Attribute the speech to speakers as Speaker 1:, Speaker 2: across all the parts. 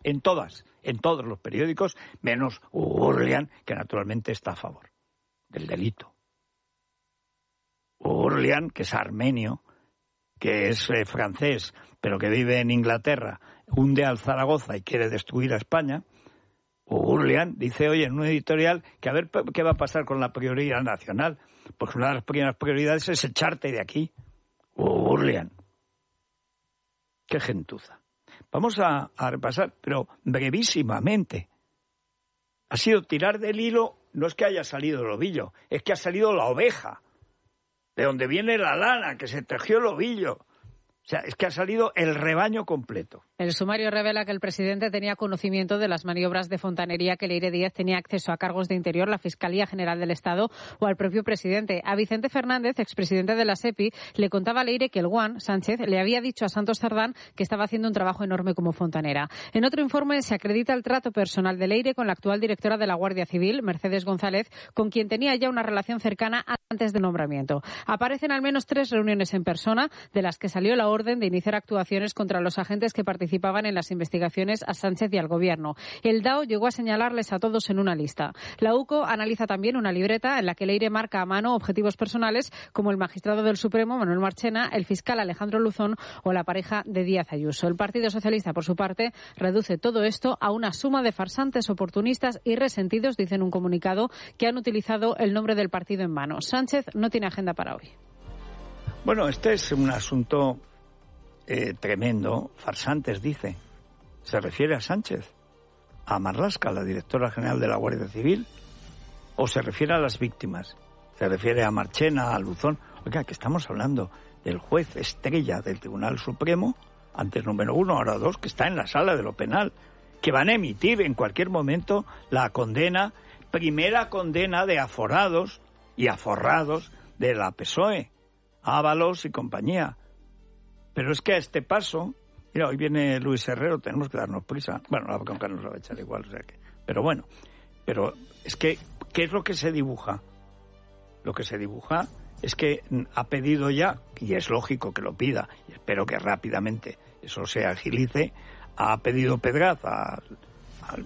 Speaker 1: en todos los periódicos, menos Urlian, que naturalmente está a favor del delito. Urlian, que es armenio, que es francés, pero que vive en Inglaterra, hunde al Zaragoza y quiere destruir a España. Urlian dice hoy en un editorial que a ver qué va a pasar con la prioridad nacional, porque una de las primeras prioridades es echarte de aquí. Urlian. Qué gentuza. Vamos a repasar, pero brevísimamente. Ha sido tirar del hilo, no es que haya salido el ovillo, es que ha salido la oveja, de donde viene la lana, que se tejió el ovillo. O sea, es que ha salido el rebaño completo.
Speaker 2: El sumario revela que el presidente tenía conocimiento de las maniobras de fontanería que Leire Díaz tenía acceso a cargos de Interior, la Fiscalía General del Estado o al propio presidente. A Vicente Fernández, expresidente de la SEPI, le contaba a Leire que el Guan, Sánchez, le había dicho a Santos Cerdán que estaba haciendo un trabajo enorme como fontanera. En otro informe se acredita el trato personal de Leire con la actual directora de la Guardia Civil, Mercedes González, con quien tenía ya una relación cercana antes del nombramiento. Aparecen al menos 3 reuniones en persona, de las que salió la orden de iniciar actuaciones contra los agentes que participaban en las investigaciones a Sánchez y al Gobierno. El DAO llegó a señalarles a todos en una lista. La UCO analiza también una libreta en la que Leire marca a mano objetivos personales como el magistrado del Supremo, Manuel Marchena, el fiscal Alejandro Luzón o la pareja de Díaz Ayuso. El Partido Socialista, por su parte, reduce todo esto a una suma de farsantes, oportunistas y resentidos, dice en un comunicado, que han utilizado el nombre del partido en vano. Sánchez no tiene agenda para hoy.
Speaker 1: Bueno, este es un asunto tremendo. Farsantes, dice. ¿Se refiere a Sánchez? ¿A Marlaska, la directora general de la Guardia Civil? ¿O se refiere a las víctimas? ¿Se refiere a Marchena, a Luzón? Oiga, que estamos hablando del juez estrella del Tribunal Supremo, antes número 1, ahora 2, que está en la sala de lo penal, que van a emitir en cualquier momento la condena, primera condena de aforados y aforrados de la PSOE, Ábalos y compañía. Pero es que a este paso, mira, hoy viene Luis Herrero, tenemos que darnos prisa. Bueno, la bronca nos la va a echar igual, o sea que. Pero bueno, pero es que, ¿qué es lo que se dibuja? Lo que se dibuja es que ha pedido ya, y es lógico que lo pida, y espero que rápidamente eso se agilice, ha pedido Pedraz al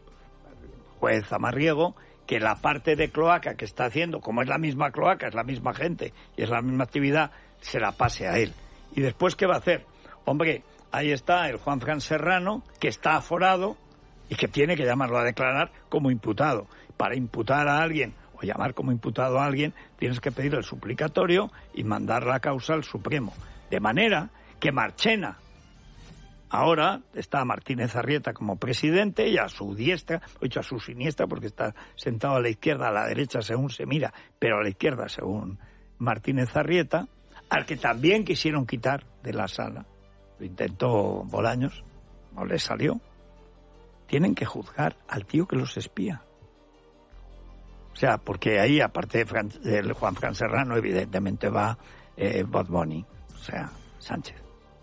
Speaker 1: juez Amarriego que la parte de cloaca que está haciendo, como es la misma cloaca, es la misma gente y es la misma actividad, se la pase a él. ¿Y después qué va a hacer? Hombre, ahí está el Juanfran Serrano, que está aforado y que tiene que llamarlo a declarar como imputado. Para imputar a alguien o llamar como imputado a alguien, tienes que pedir el suplicatorio y mandar la causa al Supremo. De manera que Marchena, ahora está Martínez Arrieta como presidente y a su diestra, o dicho a su siniestra, porque está sentado a la izquierda, a la derecha según se mira, pero a la izquierda según Martínez Arrieta, al que también quisieron quitar de la sala. Lo intentó Bolaños, no le salió. Tienen que juzgar al tío que los espía. O sea, porque ahí, aparte de Juanfran Serrano, evidentemente va Bad Bunny, o sea, Sánchez.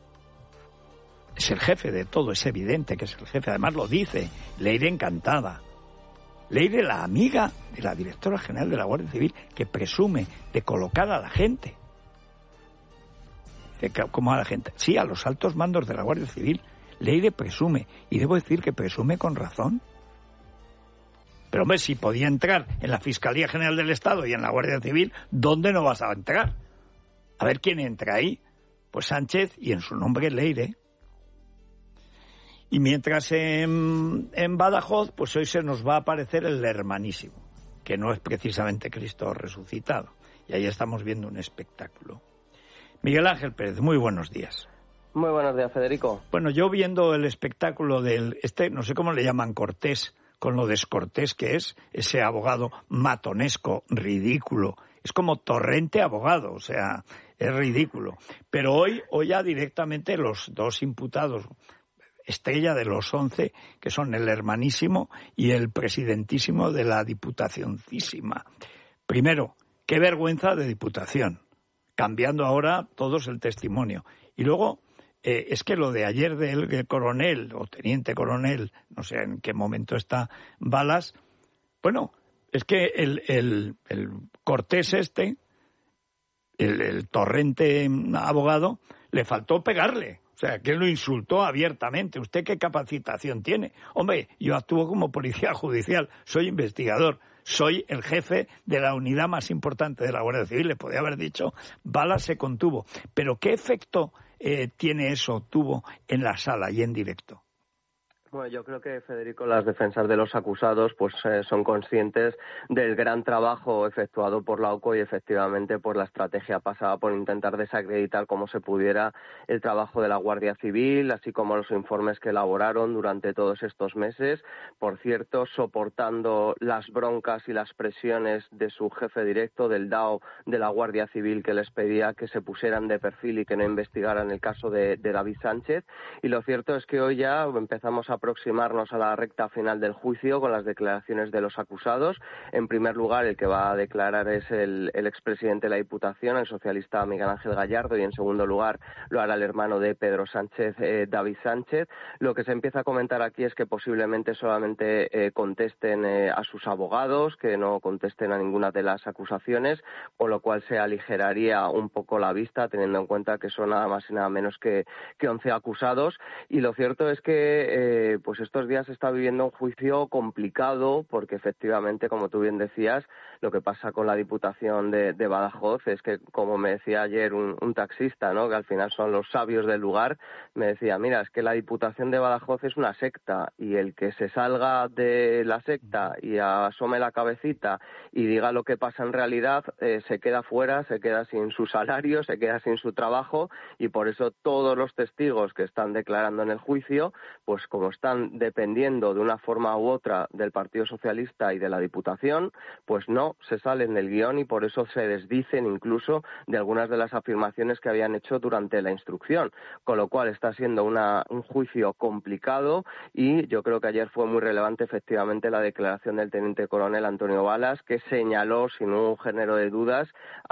Speaker 1: Es el jefe de todo, es evidente que es el jefe. Además lo dice, Leire encantada. Leire, la amiga de la directora general de la Guardia Civil, que presume de colocar a la gente. ¿Cómo a la gente? Sí, a los altos mandos de la Guardia Civil. Leire presume, y debo decir que presume con razón. Pero hombre, si podía entrar en la Fiscalía General del Estado y en la Guardia Civil, ¿dónde no vas a entrar? A ver quién entra ahí. Pues Sánchez, y en su nombre Leire. Y mientras en Badajoz, pues hoy se nos va a aparecer el hermanísimo, que no es precisamente Cristo resucitado. Y ahí estamos viendo un espectáculo. Miguel Ángel Pérez, muy buenos días.
Speaker 3: Muy buenos días, Federico.
Speaker 1: Bueno, yo viendo el espectáculo del no sé cómo le llaman, Cortés, con lo descortés que es, ese abogado matonesco, ridículo. Es como Torrente abogado, o sea, es ridículo. Pero hoy ya directamente los dos imputados, estrella de los 11, que son el hermanísimo y el presidentísimo de la Diputacioncísima. Primero, qué vergüenza de Diputación, cambiando ahora todos el testimonio. Y luego, es que lo de ayer del coronel o teniente coronel, no sé en qué momento está Balas, bueno, es que el Cortés el Torrente abogado, le faltó pegarle. O sea, que lo insultó abiertamente. ¿Usted qué capacitación tiene? Hombre, yo actúo como policía judicial, soy investigador, soy el jefe de la unidad más importante de la Guardia Civil. Le podía haber dicho, bala se contuvo. Pero ¿qué efecto tuvo en la sala y en directo?
Speaker 3: Bueno, yo creo que, Federico, las defensas de los acusados pues son conscientes del gran trabajo efectuado por la OCO y efectivamente por la estrategia pasada por intentar desacreditar como se pudiera el trabajo de la Guardia Civil, así como los informes que elaboraron durante todos estos meses. Por cierto, soportando las broncas y las presiones de su jefe directo, del DAO de la Guardia Civil, que les pedía que se pusieran de perfil y que no investigaran el caso de David Sánchez. Y lo cierto es que hoy ya empezamos a aproximarnos a la recta final del juicio con las declaraciones de los acusados. En primer lugar, el que va a declarar es el expresidente de la Diputación, el socialista Miguel Ángel Gallardo, y en segundo lugar lo hará el hermano de Pedro Sánchez, David Sánchez. Lo que se empieza a comentar aquí es que posiblemente solamente contesten a sus abogados, que no contesten a ninguna de las acusaciones, con lo cual se aligeraría un poco la vista, teniendo en cuenta que son nada más y nada menos que 11 acusados. Y lo cierto es que pues estos días se está viviendo un juicio complicado porque efectivamente, como tú bien decías, lo que pasa con la Diputación de Badajoz es que, como me decía ayer un taxista, ¿no?, que al final son los sabios del lugar, me decía, mira, es que la Diputación de Badajoz es una secta y el que se salga de la secta y asome la cabecita y diga lo que pasa en realidad se queda fuera, se queda sin su salario, se queda sin su trabajo, y por eso todos los testigos que están declarando en el juicio, pues como están dependiendo de una forma u otra del Partido Socialista y de la Diputación, pues no se salen del guión y por eso se desdicen incluso de algunas de las afirmaciones que habían hecho durante la instrucción, con lo cual está siendo un juicio complicado. Y yo creo que ayer fue muy relevante efectivamente la declaración del teniente coronel Antonio Balas, que señaló sin un género de dudas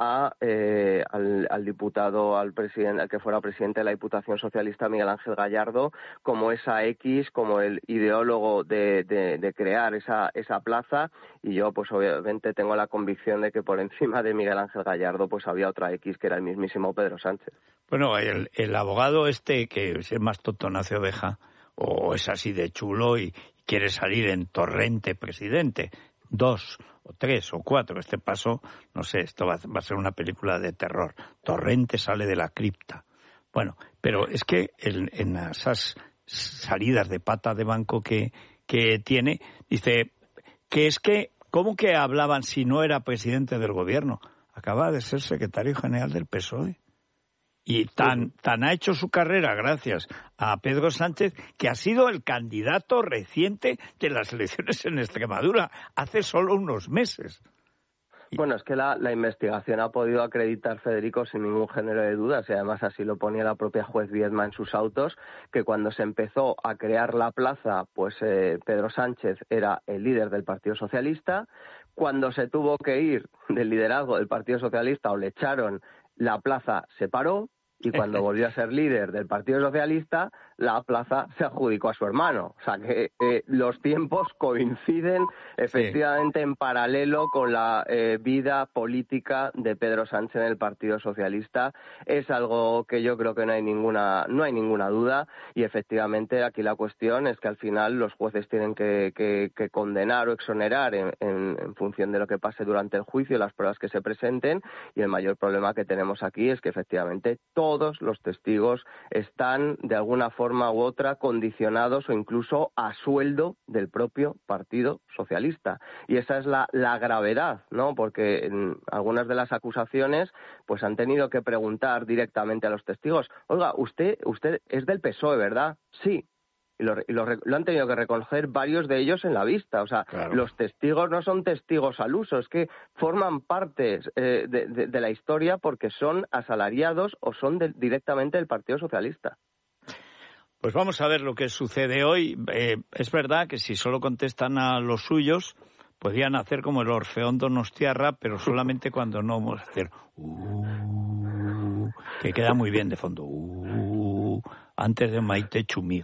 Speaker 3: al diputado, al que fuera presidente de la Diputación Socialista, Miguel Ángel Gallardo, como esa X, como el ideólogo de crear esa plaza. Y yo pues obviamente tengo la convicción de que por encima de Miguel Ángel Gallardo pues había otra X, que era el mismísimo Pedro Sánchez.
Speaker 1: Bueno, el abogado que es más tonto nace oveja, o es así de chulo y quiere salir en Torrente presidente, 2 o 3 o 4, este paso, no sé, esto va a ser una película de terror. Torrente sale de la cripta. Bueno, pero es que en esas salidas de pata de banco que tiene, dice que es que, ¿cómo que hablaban si no era presidente del gobierno? Acaba de ser secretario general del PSOE. Y tan ha hecho su carrera gracias a Pedro Sánchez, que ha sido el candidato reciente de las elecciones en Extremadura, hace solo unos meses.
Speaker 3: Bueno, es que la investigación ha podido acreditar, Federico, sin ningún género de dudas, y además así lo ponía la propia juez Viedma en sus autos, que cuando se empezó a crear la plaza, pues Pedro Sánchez era el líder del Partido Socialista. Cuando se tuvo que ir del liderazgo del Partido Socialista o le echaron, la plaza se paró. Y cuando volvió a ser líder del Partido Socialista, la plaza se adjudicó a su hermano. O sea que los tiempos coinciden efectivamente en paralelo con la vida política de Pedro Sánchez en el Partido Socialista. Es algo que yo creo que no hay ninguna duda, y efectivamente aquí la cuestión es que al final los jueces tienen que condenar o exonerar en función de lo que pase durante el juicio, las pruebas que se presenten, y el mayor problema que tenemos aquí es que efectivamente todos los testigos están de alguna forma u otra condicionados o incluso a sueldo del propio Partido Socialista. Y esa es la gravedad, ¿no? Porque en algunas de las acusaciones pues han tenido que preguntar directamente a los testigos, oiga, usted es del PSOE, ¿verdad? Sí. Y lo han tenido que reconocer varios de ellos en la vista. O sea, claro, los testigos no son testigos al uso, es que forman parte de la historia porque son asalariados o son directamente del Partido Socialista.
Speaker 1: Pues vamos a ver lo que sucede hoy. Es verdad que si solo contestan a los suyos, podrían hacer como el Orfeón Donostiarra, pero solamente cuando no vamos a hacer que queda muy bien de fondo. Antes de Maite Chumía.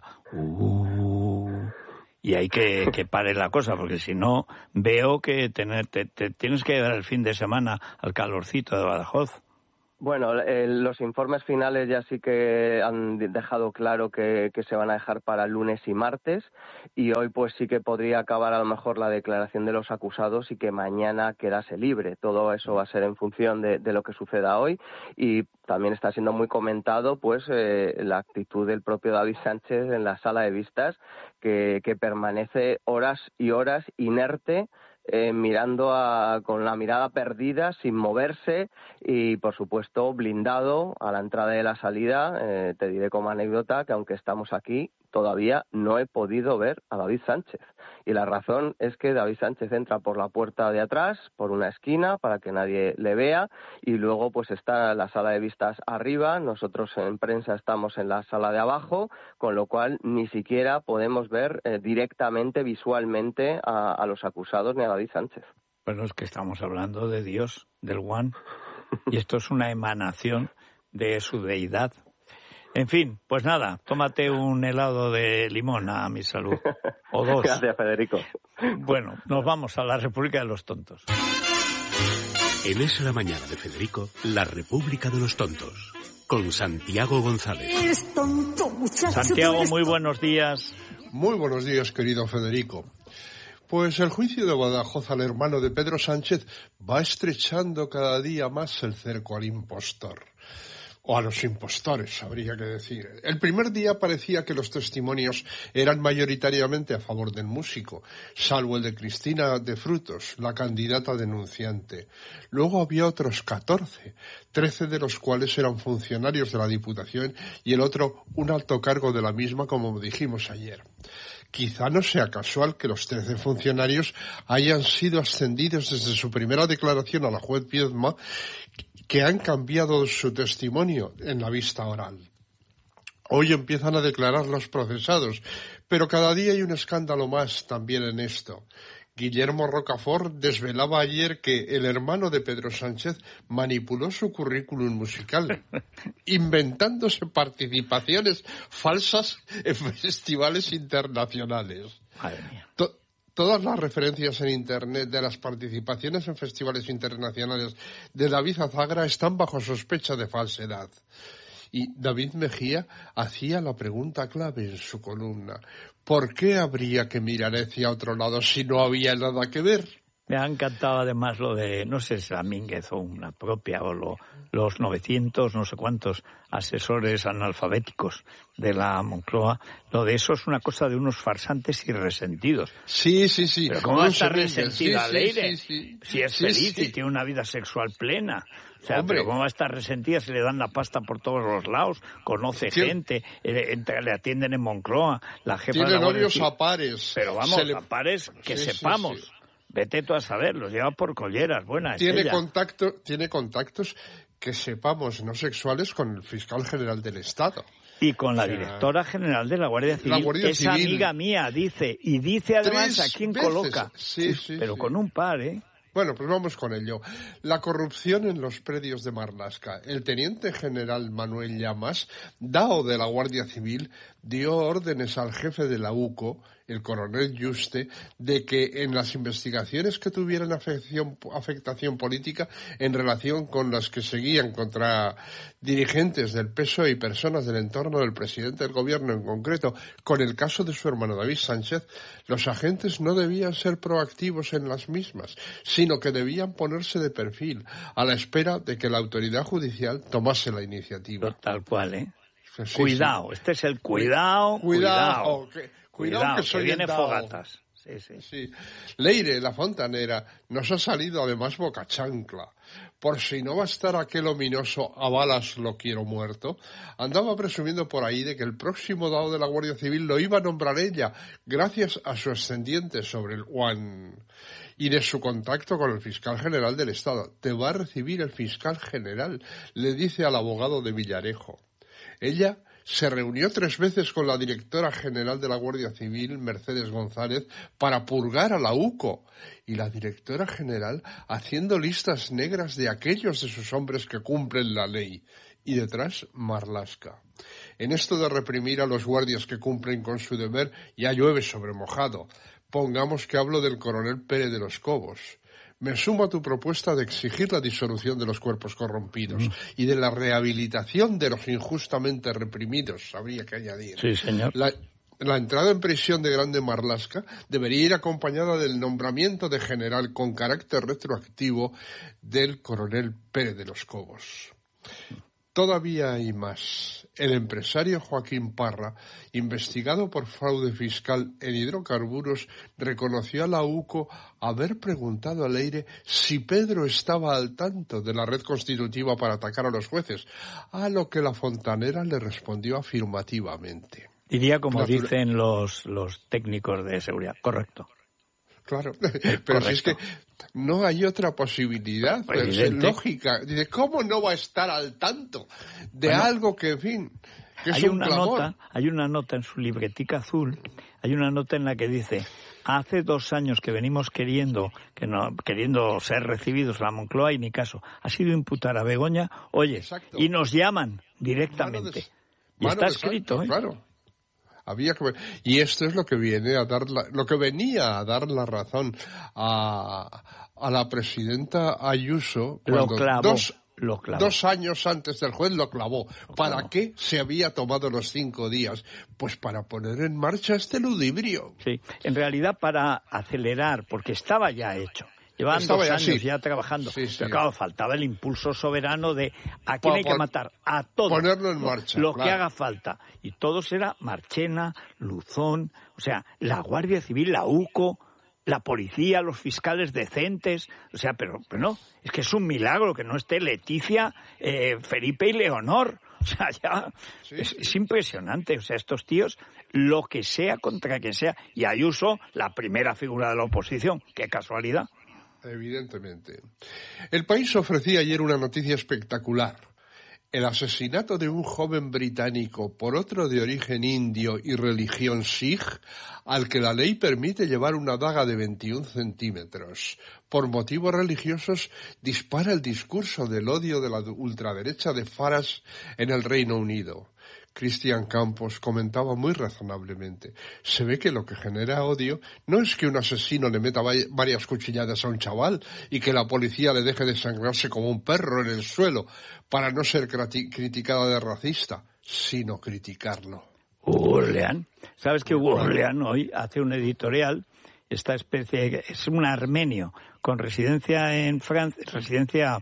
Speaker 1: Y hay que pare la cosa, porque si no, veo que te tienes que llevar el fin de semana al calorcito de Badajoz.
Speaker 3: Bueno, los informes finales ya sí que han dejado claro que se van a dejar para lunes y martes, y hoy pues sí que podría acabar a lo mejor la declaración de los acusados y que mañana quedase libre. Todo eso va a ser en función de lo que suceda hoy, y también está siendo muy comentado pues la actitud del propio David Sánchez en la sala de vistas, que permanece horas y horas inerte, mirando con la mirada perdida, sin moverse y, por supuesto, blindado a la entrada y a la salida. Te diré como anécdota que, aunque estamos aquí, todavía no he podido ver a David Sánchez. Y la razón es que David Sánchez entra por la puerta de atrás, por una esquina, para que nadie le vea, y luego pues está la sala de vistas arriba. Nosotros en prensa estamos en la sala de abajo, con lo cual ni siquiera podemos ver directamente, visualmente, a los acusados ni a David Sánchez.
Speaker 1: Bueno, es que estamos hablando de Dios, del One, y esto es una emanación de su deidad. En fin, pues nada, tómate un helado de limón a mi salud, o dos.
Speaker 3: Gracias, Federico.
Speaker 1: Bueno, nos vamos a la República de los Tontos.
Speaker 4: En Es la Mañana de Federico, la República de los Tontos, con Santiago González.
Speaker 1: Santiago, muy buenos días.
Speaker 5: Muy buenos días, querido Federico. Pues el juicio de Badajoz al hermano de Pedro Sánchez va estrechando cada día más el cerco al impostor. O a los impostores, habría que decir. El primer día parecía que los testimonios eran mayoritariamente a favor del músico, salvo el de Cristina de Frutos, la candidata denunciante. Luego había otros 14, 13 de los cuales eran funcionarios de la Diputación y el otro un alto cargo de la misma, como dijimos ayer. Quizá no sea casual que los 13 funcionarios hayan sido ascendidos desde su primera declaración a la juez Viedma, que han cambiado su testimonio en la vista oral. Hoy empiezan a declarar los procesados, pero cada día hay un escándalo más también en esto. Guillermo Rocafort desvelaba ayer que el hermano de Pedro Sánchez manipuló su currículum musical, inventándose participaciones falsas en festivales internacionales.
Speaker 1: Madre mía.
Speaker 5: Todas las referencias en Internet de las participaciones en festivales internacionales de David Azagra están bajo sospecha de falsedad. Y David Mejía hacía la pregunta clave en su columna: ¿por qué habría que mirar hacia otro lado si no había nada que ver?
Speaker 1: Me ha encantado además lo de, no sé si la Mínguez o una propia, o los 900, no sé cuántos asesores analfabéticos de la Moncloa. Lo de eso es una cosa de unos farsantes y resentidos.
Speaker 5: Sí.
Speaker 1: Pero ¿cómo va a estar resentida Leire?
Speaker 5: Sí.
Speaker 1: Si es feliz y tiene una vida sexual plena. O sea,
Speaker 5: Hombre,
Speaker 1: pero ¿cómo va a estar resentida si le dan la pasta por todos los lados? Conoce gente, le atienden en Moncloa, la jefa
Speaker 5: tiene
Speaker 1: de la Guardia
Speaker 5: novios
Speaker 1: Civil.
Speaker 5: a pares.
Speaker 1: Pero vamos, a pares que sepamos.
Speaker 5: Sí.
Speaker 1: Vete tú a saber, los lleva por colleras, buena
Speaker 5: Tiene
Speaker 1: Estella.
Speaker 5: contactos que sepamos no sexuales con el fiscal general del Estado.
Speaker 1: Y con la directora general de la Guardia Civil, es amiga mía, dice. Y dice además a quién coloca.
Speaker 5: Sí,
Speaker 1: pero con un par, ¿eh?
Speaker 5: Bueno, pues vamos con ello. La corrupción en los predios de Marlaska. El teniente general Manuel Llamas, dao de la Guardia Civil, dio órdenes al jefe de la UCO, el coronel Yuste, de que en las investigaciones que tuvieran afectación política en relación con las que seguían contra dirigentes del PSOE y personas del entorno del presidente del gobierno, en concreto con el caso de su hermano David Sánchez, los agentes no debían ser proactivos en las mismas, sino que debían ponerse de perfil a la espera de que la autoridad judicial tomase la iniciativa.
Speaker 1: Tal cual, ¿eh?
Speaker 5: Sí,
Speaker 1: cuidado, este es el cuidado.
Speaker 5: Cuidado que soy
Speaker 1: viene
Speaker 5: dao.
Speaker 1: fogatas. Sí.
Speaker 5: Leire, la fontanera, nos ha salido además boca chancla. Por si no bastara aquel ominoso "a balas lo quiero muerto", andaba presumiendo por ahí de que el próximo dao de la Guardia Civil lo iba a nombrar ella, gracias a su ascendiente sobre el UAN y de su contacto con el fiscal general del Estado. Te va a recibir el fiscal general, le dice al abogado de Villarejo. Ella se reunió 3 veces con la directora general de la Guardia Civil, Mercedes González, para purgar a la UCO, y la directora general haciendo listas negras de aquellos de sus hombres que cumplen la ley. Y detrás, Marlaska. En esto de reprimir a los guardias que cumplen con su deber, ya llueve sobre mojado. Pongamos que hablo del coronel Pérez de los Cobos. Me sumo a tu propuesta de exigir la disolución de los cuerpos corrompidos y de la rehabilitación de los injustamente reprimidos, habría que añadir.
Speaker 1: Sí, señor.
Speaker 5: La entrada en prisión de Grande Marlaska debería ir acompañada del nombramiento de general con carácter retroactivo del coronel Pérez de los Cobos. Todavía hay más. El empresario Joaquín Parra, investigado por fraude fiscal en hidrocarburos, reconoció a la UCO haber preguntado a Leire si Pedro estaba al tanto de la red constitutiva para atacar a los jueces, a lo que la fontanera le respondió afirmativamente.
Speaker 1: Diría como dicen los técnicos de seguridad. Correcto.
Speaker 5: Claro, pero si es que no hay otra posibilidad, pues es lógica. Dice, ¿cómo no va a estar al tanto de algo que, en fin, que es un clamor?
Speaker 1: Hay una nota en su libretica azul, hay una nota en la que dice, hace 2 años que venimos queriendo ser recibidos a la Moncloa y ni caso. Ha sido imputar a Begoña, oye, exacto, y nos llaman directamente. Y está escrito, ¿eh?
Speaker 5: Claro. Y esto es lo que venía a dar la razón a la presidenta Ayuso cuando
Speaker 1: lo clavó.
Speaker 5: 2 años antes del juez lo clavó. ¿Para qué se había tomado los 5 días? Pues para poner en marcha este ludibrio.
Speaker 1: Sí, en realidad para acelerar, porque estaba ya hecho. Llevaban 2 años ya trabajando. Sí. Pero claro, faltaba el impulso soberano de ¿a quién hay que matar? A todos.
Speaker 5: Ponerlo en marcha.
Speaker 1: Lo que haga falta. Y todos era Marchena, Luzón, o sea, la Guardia Civil, la UCO, la policía, los fiscales decentes. O sea, pero no, es que es un milagro que no esté Leticia, Felipe y Leonor. O sea, ya es impresionante. O sea, estos tíos, lo que sea contra quien sea. Y Ayuso, la primera figura de la oposición. Qué casualidad.
Speaker 5: Evidentemente. El País ofrecía ayer una noticia espectacular. El asesinato de un joven británico por otro de origen indio y religión Sikh, al que la ley permite llevar una daga de 21 centímetros. Por motivos religiosos, dispara el discurso del odio de la ultraderecha de Farage en el Reino Unido. Cristian Campos comentaba muy razonablemente. Se ve que lo que genera odio no es que un asesino le meta varias cuchilladas a un chaval y que la policía le deje desangrarse como un perro en el suelo para no ser criticada de racista, sino criticarlo.
Speaker 1: Hugo Orleán. ¿Sabes que Hugo Orleán hoy hace un editorial? Esta especie es un armenio con residencia en Francia, residencia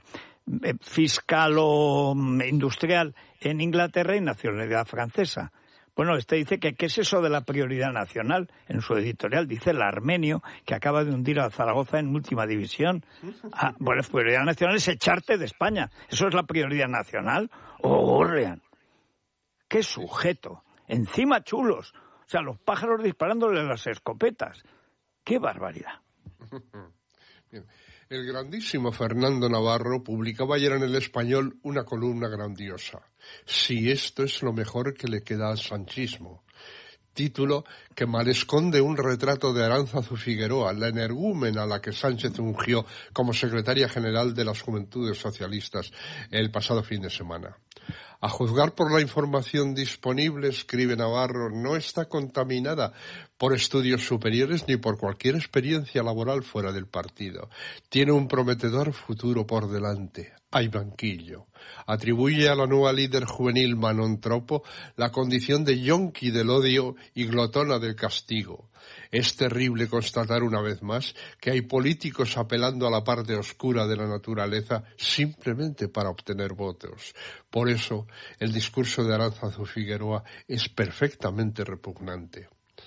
Speaker 1: fiscal o industrial en Inglaterra y nacionalidad francesa. Bueno, dice que ¿qué es eso de la prioridad nacional? En su editorial dice el armenio que acaba de hundir a Zaragoza en última división. Bueno, la prioridad nacional es echarte de España. ¿Eso es la prioridad nacional? Orleán. ¡Qué sujeto! Encima chulos. O sea, los pájaros disparándole las escopetas. ¡Qué barbaridad!
Speaker 5: Bien. El grandísimo Fernando Navarro publicaba ayer en El Español una columna grandiosa. Si esto es lo mejor que le queda al sanchismo. Título que mal esconde un retrato de Aránzazu Figueroa, la energúmena a la que Sánchez ungió como secretaria general de las Juventudes Socialistas el pasado fin de semana. A juzgar por la información disponible, escribe Navarro, no está contaminada por estudios superiores ni por cualquier experiencia laboral fuera del partido. Tiene un prometedor futuro por delante. Hay banquillo. Atribuye a la nueva líder juvenil Manon Tropo la condición de yonki del odio y glotona del castigo. Es terrible constatar una vez más que hay políticos apelando a la parte oscura de la naturaleza simplemente para obtener votos. Por eso, el discurso de Aránzazu Figueroa es perfectamente repugnante.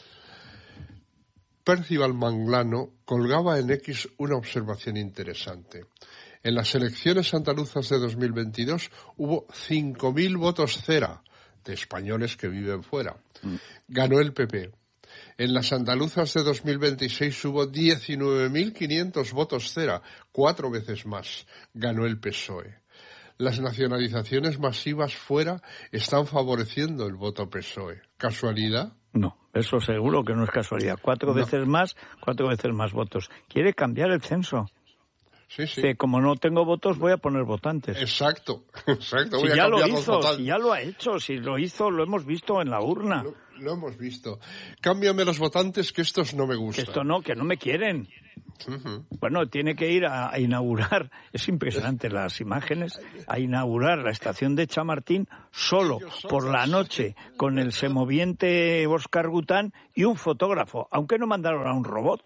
Speaker 5: Percival Manglano colgaba en X una observación interesante. En las elecciones andaluzas de 2022 hubo 5.000 votos cera de españoles que viven fuera. Ganó el PP. En las andaluzas de 2026 hubo 19.500 votos cera, 4 veces más. Ganó el PSOE. Las nacionalizaciones masivas fuera están favoreciendo el voto PSOE. ¿Casualidad?
Speaker 1: No, eso seguro que no es casualidad. 4 veces más, 4 veces más votos. Quiere cambiar el censo.
Speaker 5: Sí.
Speaker 1: Como no tengo votos, voy a poner votantes.
Speaker 5: Exacto.
Speaker 1: Si ya lo hizo, si ya lo ha hecho, si lo hizo, lo hemos visto en la urna.
Speaker 5: Lo hemos visto. Cámbiame los votantes, que estos no me gustan.
Speaker 1: Que no me quieren. Bueno, tiene que ir a inaugurar, es impresionante las imágenes, a inaugurar la estación de Chamartín solo por la noche con el semoviente Óscar Gután y un fotógrafo, aunque no mandaron a un robot.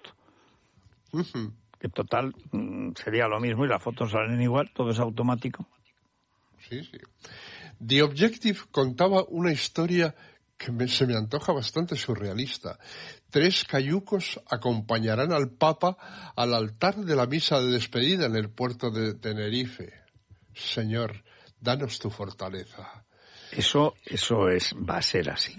Speaker 1: Que total sería lo mismo y las fotos salen igual, todo es automático.
Speaker 5: Sí. The Objective contaba una historia que se me antoja bastante surrealista. 3 cayucos acompañarán al Papa al altar de la misa de despedida en el puerto de Tenerife. Señor, danos tu fortaleza.
Speaker 1: Eso va a ser así.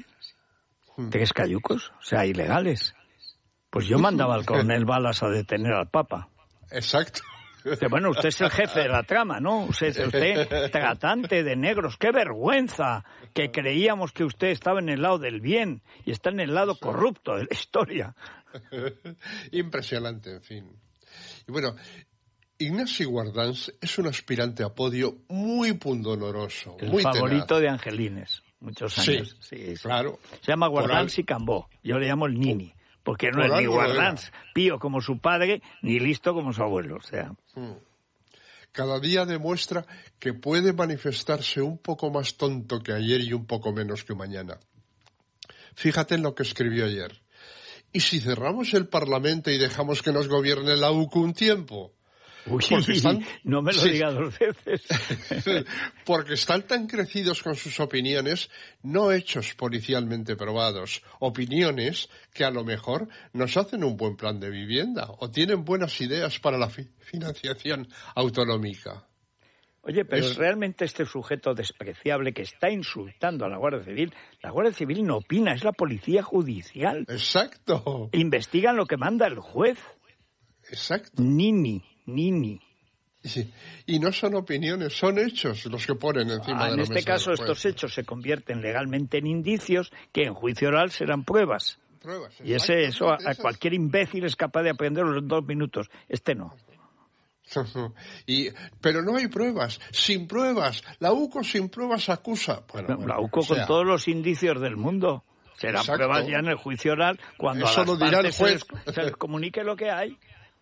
Speaker 1: 3 cayucos, o sea, ilegales. Pues yo mandaba al coronel Balas a detener al Papa.
Speaker 5: Exacto.
Speaker 1: Bueno, usted es el jefe de la trama, ¿no? Usted tratante de negros. ¡Qué vergüenza! Que creíamos que usted estaba en el lado del bien y está en el lado corrupto de la historia.
Speaker 5: Impresionante, en fin. Y bueno, Ignasi Guardans es un aspirante a podio muy pundonoroso.
Speaker 1: El
Speaker 5: muy
Speaker 1: favorito
Speaker 5: tenaz.
Speaker 1: de Angelines, muchos años. Sí.
Speaker 5: Claro.
Speaker 1: Se llama Guardans y Cambó. Yo le llamo el Nini. Porque no es ni Guardans pío como su padre, ni listo como su abuelo, o sea.
Speaker 5: Cada día demuestra que puede manifestarse un poco más tonto que ayer y un poco menos que mañana. Fíjate en lo que escribió ayer. ¿Y si cerramos el Parlamento y dejamos que nos gobierne la UCU un tiempo?
Speaker 1: Uy, no me lo diga 2 veces.
Speaker 5: Porque están tan crecidos con sus opiniones, no hechos policialmente probados, opiniones que a lo mejor nos hacen un buen plan de vivienda o tienen buenas ideas para la financiación autonómica.
Speaker 1: Oye, pero realmente este sujeto despreciable que está insultando a la Guardia Civil no opina, es la policía judicial.
Speaker 5: Exacto.
Speaker 1: Investigan lo que manda el juez.
Speaker 5: Exacto.
Speaker 1: Nini.
Speaker 5: Sí. Y no son opiniones, son hechos los que ponen encima de la mesa.
Speaker 1: En este caso, estos hechos se convierten legalmente en indicios que en juicio oral serán pruebas. Y eso a cualquier imbécil es capaz de aprenderlo en 2 minutos. Este no.
Speaker 5: Pero no hay pruebas. Sin pruebas. La UCO sin pruebas acusa. Bueno,
Speaker 1: la UCO con todos los indicios del mundo. Serán pruebas ya en el juicio oral cuando
Speaker 5: eso
Speaker 1: a las partes se les comunique lo que hay.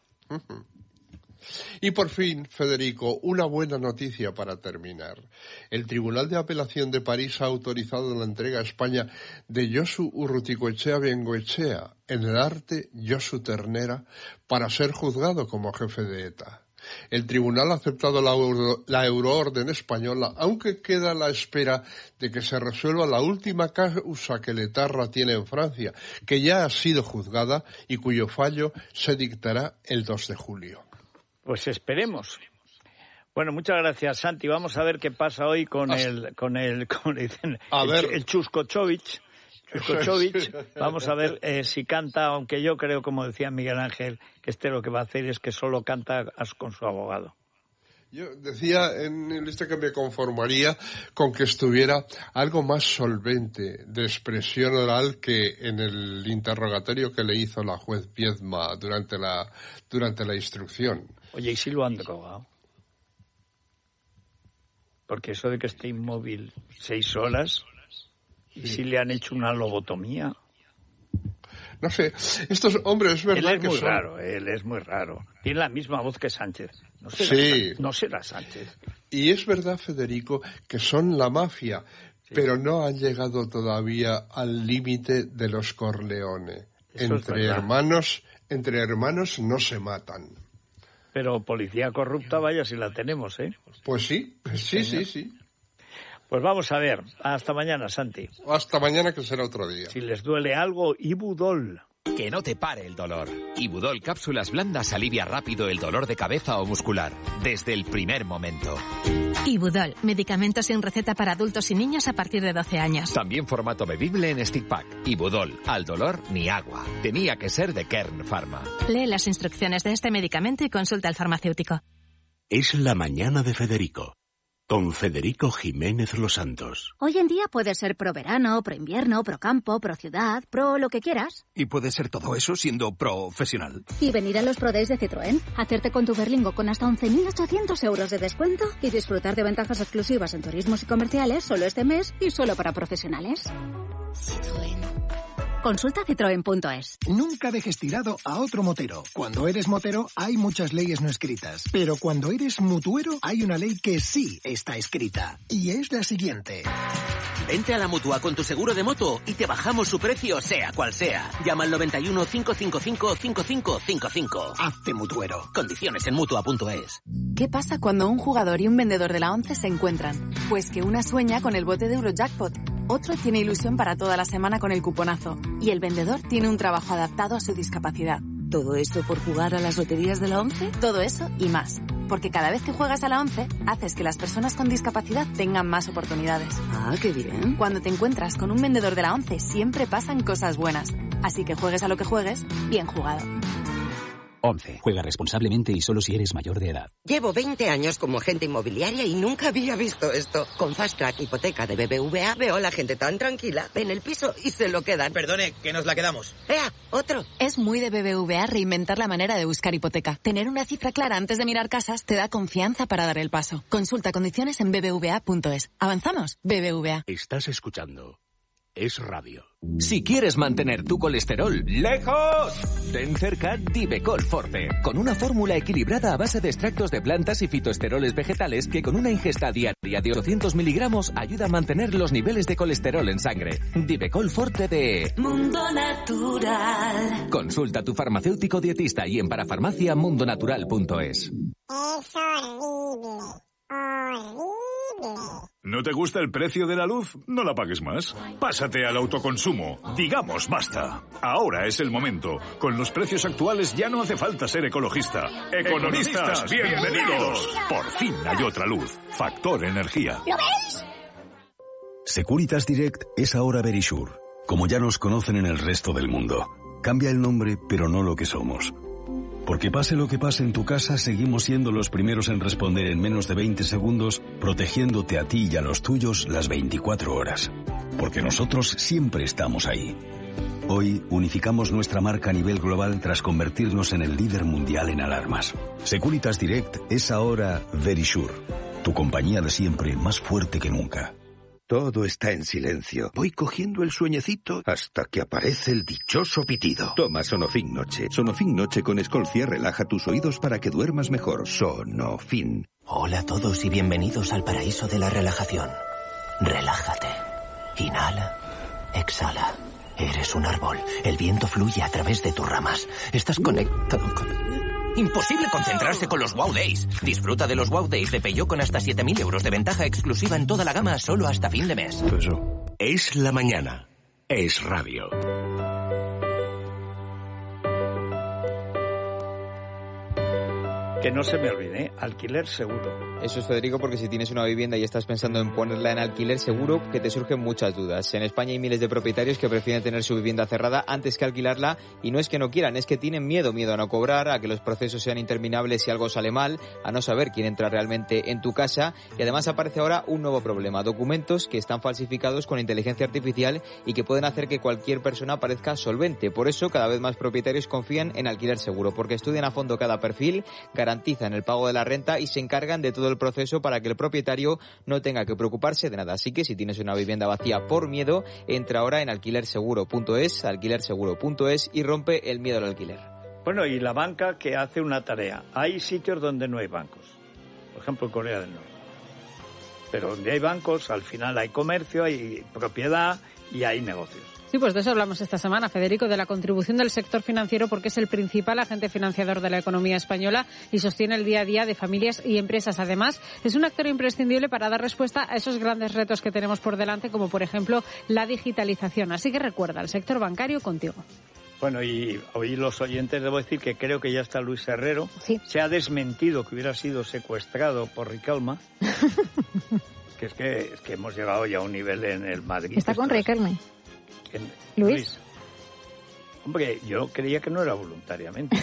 Speaker 5: Y por fin, Federico, una buena noticia para terminar. El Tribunal de Apelación de París ha autorizado la entrega a España de Josu Urruticoetxea Bengoechea, en el arte Josu Ternera, para ser juzgado como jefe de ETA. El tribunal ha aceptado la euroorden española, aunque queda a la espera de que se resuelva la última causa que Letarra tiene en Francia, que ya ha sido juzgada y cuyo fallo se dictará el 2 de julio.
Speaker 1: Pues esperemos. Bueno, muchas gracias, Santi. Vamos a ver qué pasa hoy con el Chuscochovich. Vamos a ver si canta, aunque yo creo, como decía Miguel Ángel, que lo que va a hacer es que solo canta con su abogado.
Speaker 5: Yo decía en este que me conformaría con que estuviera algo más solvente de expresión oral que en el interrogatorio que le hizo la juez Viedma durante la instrucción.
Speaker 1: Oye, ¿y si lo han drogado? Porque eso de que esté inmóvil 6 horas, ¿y si le han hecho una lobotomía?
Speaker 5: No sé, estos hombres es verdad
Speaker 1: él es muy raro. Tiene la misma voz que Sánchez. No será Sánchez.
Speaker 5: Y es verdad, Federico, que son la mafia, pero no han llegado todavía al límite de los Corleone. Entre hermanos no se matan.
Speaker 1: Pero policía corrupta, vaya si la tenemos, ¿eh?
Speaker 5: Pues sí.
Speaker 1: Pues vamos a ver. Hasta mañana, Santi.
Speaker 5: Hasta mañana, que será otro día.
Speaker 1: Si les duele algo, Ibudol.
Speaker 6: Que no te pare el dolor. Ibudol Cápsulas Blandas alivia rápido el dolor de cabeza o muscular, desde el primer momento.
Speaker 7: Ibudol, medicamento sin receta para adultos y niños a partir de 12 años.
Speaker 6: También formato bebible en stick pack. Ibudol, al dolor ni agua. Tenía que ser de Kern Pharma.
Speaker 7: Lee las instrucciones de este medicamento y consulta al farmacéutico.
Speaker 4: Es la mañana de Federico, con Federico Jiménez Los Santos.
Speaker 8: Hoy en día puede ser pro verano, pro invierno, pro campo, pro ciudad, pro lo que quieras.
Speaker 9: Y puede ser todo eso siendo profesional.
Speaker 8: Y venir a los Pro Days de Citroën, hacerte con tu Berlingo con hasta 11.800 euros de descuento y disfrutar de ventajas exclusivas en turismos y comerciales solo este mes y solo para profesionales.
Speaker 10: Citroën.
Speaker 8: Consulta citroen.es.
Speaker 10: Nunca dejes tirado a otro motero. Cuando eres motero hay muchas leyes no escritas, pero cuando eres mutuero hay una ley que sí está escrita, y es la siguiente.
Speaker 11: Vente a la Mutua con tu seguro de moto y te bajamos su precio sea cual sea. Llama al 91 555 5555.
Speaker 10: Hazte mutuero.
Speaker 11: Condiciones en Mutua.es.
Speaker 12: ¿Qué pasa cuando un jugador y un vendedor de la 11 se encuentran? Pues que una sueña con el bote de Eurojackpot, otro tiene ilusión para toda la semana con el cuponazo y el vendedor tiene un trabajo adaptado a su discapacidad. ¿Todo esto por jugar a las loterías de la 11? Todo eso y más. Porque cada vez que juegas a la 11, haces que las personas con discapacidad tengan más oportunidades.
Speaker 13: Ah, qué bien.
Speaker 12: Cuando te encuentras con un vendedor de la 11, siempre pasan cosas buenas. Así que juegues a lo que juegues, bien jugado.
Speaker 14: 11. Juega responsablemente y solo si eres mayor de edad.
Speaker 15: Llevo 20 años como agente inmobiliaria y nunca había visto esto. Con Fast Track Hipoteca de BBVA veo a la gente tan tranquila, ven el piso y se lo quedan.
Speaker 16: Perdone, que nos la quedamos.
Speaker 15: ¡Ea! ¡Otro!
Speaker 12: Es muy de BBVA reinventar la manera de buscar hipoteca. Tener una cifra clara antes de mirar casas te da confianza para dar el paso. Consulta condiciones en bbva.es. ¿Avanzamos? BBVA.
Speaker 4: Estás escuchando Es Radio.
Speaker 6: Si quieres mantener tu colesterol lejos, ten cerca Divecol Forte, con una fórmula equilibrada a base de extractos de plantas y fitoesteroles vegetales que con una ingesta diaria de 800 miligramos ayuda a mantener los niveles de colesterol en sangre. Divecol Forte de
Speaker 17: Mundo Natural.
Speaker 6: Consulta a tu farmacéutico dietista y en parafarmacia mundonatural.es.
Speaker 17: Es horrible.
Speaker 18: ¿No te gusta el precio de la luz? No la pagues más. Pásate al autoconsumo. Digamos basta. Ahora es el momento. Con los precios actuales ya no hace falta ser ecologista. ¡Economistas, bienvenidos! Por fin hay otra luz. Factor Energía.
Speaker 17: ¿Lo veis?
Speaker 19: Securitas Direct es ahora Verisure, como ya nos conocen en el resto del mundo. Cambia el nombre, pero no lo que somos. Porque pase lo que pase en tu casa, seguimos siendo los primeros en responder en menos de 20 segundos, protegiéndote a ti y a los tuyos las 24 horas. Porque nosotros siempre estamos ahí. Hoy unificamos nuestra marca a nivel global tras convertirnos en el líder mundial en alarmas. Securitas Direct es ahora Verisure, tu compañía de siempre más fuerte que nunca.
Speaker 20: Todo está en silencio. Voy cogiendo el sueñecito hasta que aparece el dichoso pitido. Toma Sonofin Noche. Sonofin Noche con Escolcia relaja tus oídos para que duermas mejor. Sonofin.
Speaker 21: Hola a todos y bienvenidos al paraíso de la relajación. Relájate. Inhala. Exhala. Eres un árbol. El viento fluye a través de tus ramas. Estás conectado con...
Speaker 11: Imposible concentrarse con los Wow Days. Disfruta de los Wow Days de Peugeot con hasta 7.000 euros de ventaja exclusiva en toda la gama solo hasta fin de mes.
Speaker 4: Es la mañana. Es Radio.
Speaker 1: Que no se me olvide, alquiler seguro.
Speaker 16: Eso es, Federico, porque si tienes una vivienda y estás pensando en ponerla en alquiler, seguro que te surgen muchas dudas. En España hay miles de propietarios que prefieren tener su vivienda cerrada antes que alquilarla, y no es que no quieran, es que tienen miedo a no cobrar, a que los procesos sean interminables si algo sale mal, a no saber quién entra realmente en tu casa, y además aparece ahora un nuevo problema: documentos que están falsificados con inteligencia artificial y que pueden hacer que cualquier persona parezca solvente. Por eso cada vez más propietarios confían en alquiler seguro, porque estudian a fondo cada perfil, garantizan el pago de la renta y se encargan de todo el proceso para que el propietario no tenga que preocuparse de nada. Así que si tienes una vivienda vacía por miedo, entra ahora en alquilerseguro.es y rompe el miedo al alquiler.
Speaker 1: Bueno, y la banca que hace una tarea. Hay sitios donde no hay bancos, por ejemplo en Corea del Norte. Pero donde hay bancos, al final hay comercio, hay propiedad y hay negocios.
Speaker 2: Sí, pues de eso hablamos esta semana, Federico, de la contribución del sector financiero, porque es el principal agente financiador de la economía española y sostiene el día a día de familias y empresas. Además, es un actor imprescindible para dar respuesta a esos grandes retos que tenemos por delante, como por ejemplo la digitalización. Así que recuerda, el sector bancario contigo.
Speaker 1: Bueno, y hoy los oyentes, debo decir que creo que ya está Luis Herrero.
Speaker 2: Sí.
Speaker 1: Se ha desmentido que hubiera sido secuestrado por Riquelme. que es que hemos llegado ya a un nivel en el Madrid.
Speaker 22: Está con Riquelme.
Speaker 1: Luis. Hombre, yo creía que no era voluntariamente.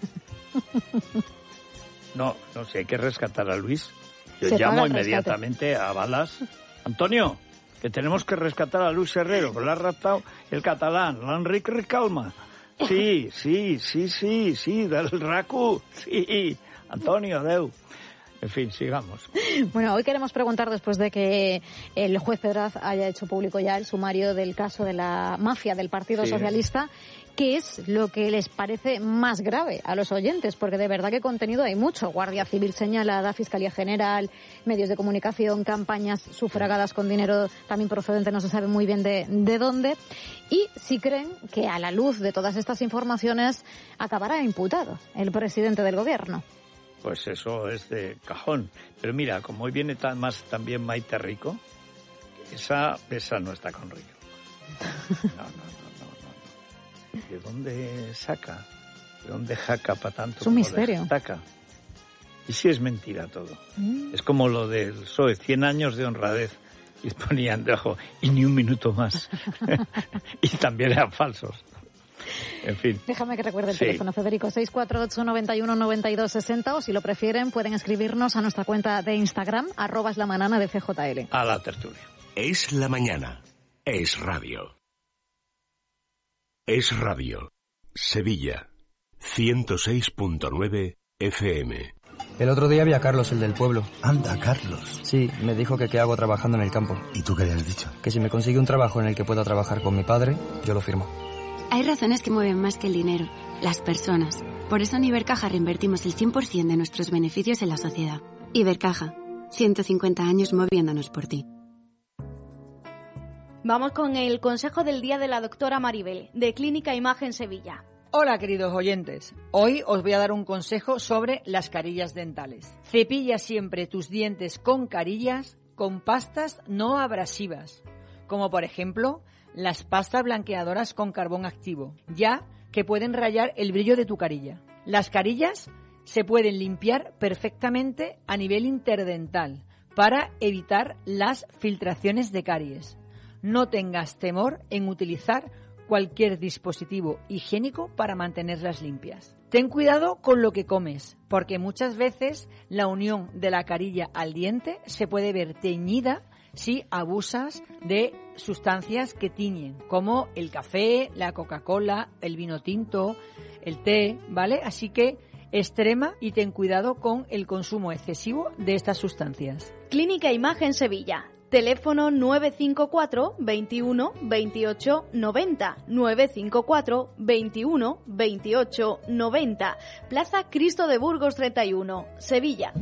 Speaker 1: No sé, hay que rescatar a Luis. Yo llamo inmediatamente a Balas. Antonio, que tenemos que rescatar a Luis Herrero, que lo ha raptado el catalán, l'Enric Riquelme. Sí, del RACU, sí. Antonio, adeu. En fin, sigamos.
Speaker 13: Bueno, hoy queremos preguntar, después de que el juez Pedraz haya hecho público ya el sumario del caso de la mafia del Partido Socialista, ¿qué es lo que les parece más grave a los oyentes? Porque de verdad que contenido hay mucho. Guardia Civil señalada, Fiscalía General, medios de comunicación, campañas sufragadas con dinero también procedente, no se sabe muy bien de dónde. Y si creen que a la luz de todas estas informaciones acabará imputado el presidente del gobierno.
Speaker 1: Pues eso es de cajón. Pero mira, como hoy viene también Maite Rico, esa no está con Rico. No. ¿De dónde saca? ¿De dónde jaca para tanto?
Speaker 13: Es un misterio.
Speaker 1: Y sí es mentira todo. Es como lo del PSOE, 100 años de honradez. Y ponían debajo, y ni un minuto más. Y también eran falsos. En fin.
Speaker 13: Déjame que recuerde el teléfono, Federico, 648-91-92-60, o si lo prefieren pueden escribirnos a nuestra cuenta de Instagram, @lamanana de CJL.
Speaker 1: A la tertulia.
Speaker 4: Es la mañana. Es radio. Es radio. Sevilla. 106.9 FM.
Speaker 22: El otro día vi a Carlos, el del pueblo.
Speaker 23: Anda, Carlos.
Speaker 22: Sí, me dijo que qué hago trabajando en el campo.
Speaker 23: ¿Y tú qué le has dicho?
Speaker 22: Que si me consigue un trabajo en el que pueda trabajar con mi padre, yo lo firmo.
Speaker 24: Hay razones que mueven más que el dinero, las personas. Por eso en Ibercaja reinvertimos el 100% de nuestros beneficios en la sociedad. Ibercaja, 150 años moviéndonos por ti.
Speaker 25: Vamos con el consejo del día de la doctora Maribel, de Clínica Imagen Sevilla.
Speaker 26: Hola, queridos oyentes. Hoy os voy a dar un consejo sobre las carillas dentales. Cepilla siempre tus dientes con carillas con pastas no abrasivas, como por ejemplo las pastas blanqueadoras con carbón activo, ya que pueden rayar el brillo de tu carilla. Las carillas se pueden limpiar perfectamente a nivel interdental para evitar las filtraciones de caries. No tengas temor en utilizar cualquier dispositivo higiénico para mantenerlas limpias. Ten cuidado con lo que comes, porque muchas veces la unión de la carilla al diente se puede ver teñida si abusas de sustancias que tiñen, como el café, la Coca-Cola, el vino tinto, el té, ¿vale? Así que extrema y ten cuidado con el consumo excesivo de estas sustancias.
Speaker 25: Clínica Imagen Sevilla. Teléfono 954 21 28 90. 954 21 28 90. Plaza Cristo de Burgos 31, Sevilla.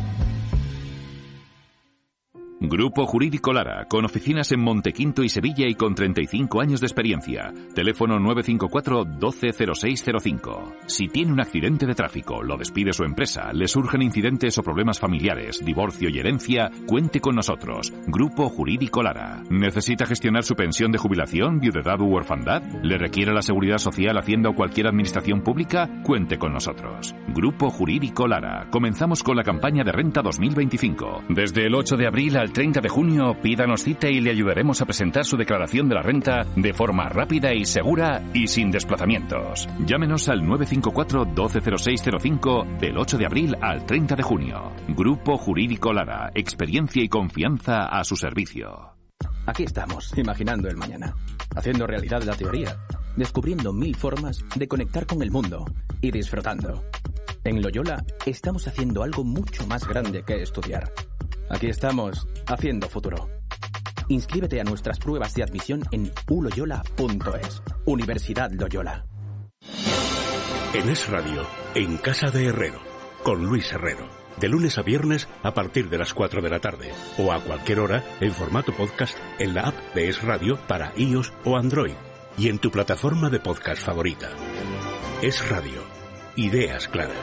Speaker 27: Grupo Jurídico Lara, con oficinas en Montequinto y Sevilla y con 35 años de experiencia. Teléfono 954 120605. Si tiene un accidente de tráfico, lo despide su empresa, le surgen incidentes o problemas familiares, divorcio y herencia, cuente con nosotros. Grupo Jurídico Lara. ¿Necesita gestionar su pensión de jubilación, viudedad u orfandad? ¿Le requiere la Seguridad Social, Hacienda o cualquier administración pública? Cuente con nosotros. Grupo Jurídico Lara. Comenzamos con la campaña de renta 2025. Desde el 8 de abril al 30 de junio, pídanos cita y le ayudaremos a presentar su declaración de la renta de forma rápida y segura y sin desplazamientos. Llámenos al 954 120605 del 8 de abril al 30 de junio. Grupo Jurídico Lara. Experiencia y confianza a su servicio.
Speaker 14: Aquí estamos, imaginando el mañana, haciendo realidad la teoría, descubriendo 1000 formas de conectar con el mundo y disfrutando. En Loyola estamos haciendo algo mucho más grande que estudiar. Aquí estamos, haciendo futuro. Inscríbete a nuestras pruebas de admisión en uloyola.es. Universidad Loyola.
Speaker 4: En Es Radio, en Casa de Herrero, con Luis Herrero. De lunes a viernes a partir de las 4 de la tarde. O a cualquier hora en formato podcast en la app de Es Radio para iOS o Android. Y en tu plataforma de podcast favorita. Es Radio. Ideas claras.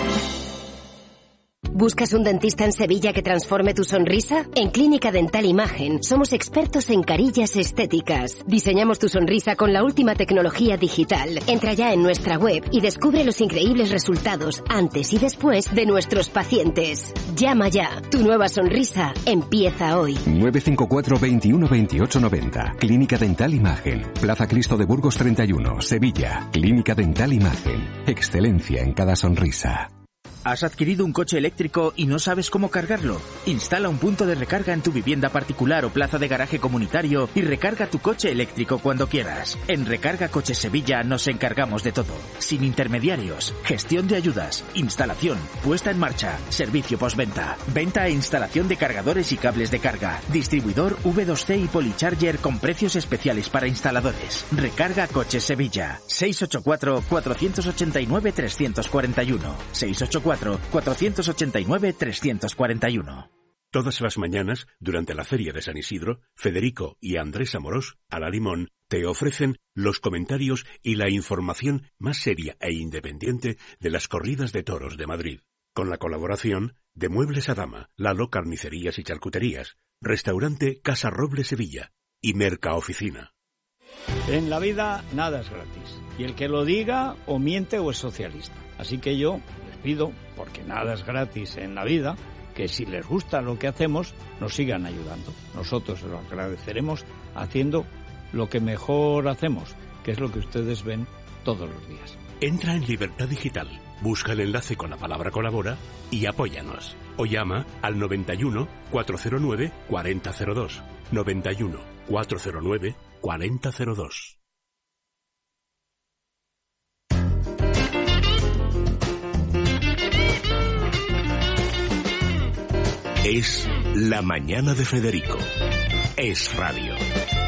Speaker 28: ¿Buscas un dentista en Sevilla que transforme tu sonrisa? En Clínica Dental Imagen somos expertos en carillas estéticas. Diseñamos tu sonrisa con la última tecnología digital. Entra ya en nuestra web y descubre los increíbles resultados antes y después de nuestros pacientes. Llama ya. Tu nueva sonrisa empieza hoy.
Speaker 29: 954 21 28 90. Clínica Dental Imagen. Plaza Cristo de Burgos 31, Sevilla. Clínica Dental Imagen. Excelencia en cada sonrisa.
Speaker 3: ¿Has adquirido un coche eléctrico y no sabes cómo cargarlo? Instala un punto de recarga en tu vivienda particular o plaza de garaje comunitario y recarga tu coche eléctrico cuando quieras. En Recarga Coches Sevilla nos encargamos de todo. Sin intermediarios, gestión de ayudas, instalación, puesta en marcha, servicio postventa, venta e instalación de cargadores y cables de carga, distribuidor V2C y Polycharger con precios especiales para instaladores. Recarga Coches Sevilla. 684-489-341. 684-489-341.
Speaker 4: Todas las mañanas, durante la Feria de San Isidro, Federico y Andrés Amorós, a la Limón, te ofrecen los comentarios y la información más seria e independiente de las corridas de toros de Madrid. Con la colaboración de Muebles Adama, Lalo Carnicerías y Charcuterías, Restaurante Casa Roble Sevilla y Mercaoficina.
Speaker 1: En la vida nada es gratis. Y el que lo diga o miente o es socialista. Así que yo les pido, porque nada es gratis en la vida, que si les gusta lo que hacemos, nos sigan ayudando. Nosotros lo agradeceremos haciendo lo que mejor hacemos, que es lo que ustedes ven todos los días.
Speaker 4: Entra en Libertad Digital, busca el enlace con la palabra colabora y apóyanos. O llama al 91 409 4002. 91 409 4002. Es La Mañana de Federico. Es radio.